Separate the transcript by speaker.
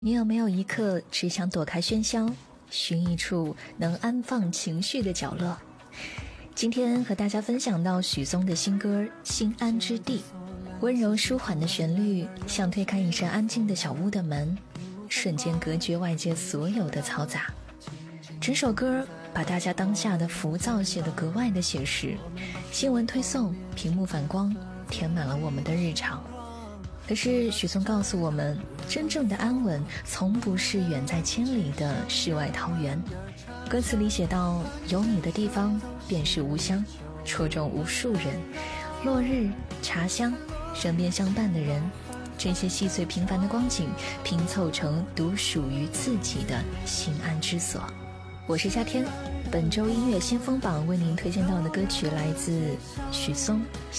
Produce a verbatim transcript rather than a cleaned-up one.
Speaker 1: 你有没有一刻只想躲开喧嚣，寻一处能安放情绪的角落？今天和大家分享到许嵩的新歌《心安之地》，温柔舒缓的旋律像推开一扇安静的小屋的门，瞬间隔绝外界所有的嘈杂。整首歌把大家当下的浮躁写得格外的写实，新闻推送、屏幕反光填满了我们的日常。可是许嵩告诉我们，真正的安稳从不是远在千里的世外桃源。歌词里写道，有你的地方便是无乡，戳中无数人。落日、茶香、身边相伴的人，这些细碎平凡的光景拼凑成独属于自己的心安之所。我是夏天，本周音乐先锋榜为您推荐到的歌曲来自许嵩《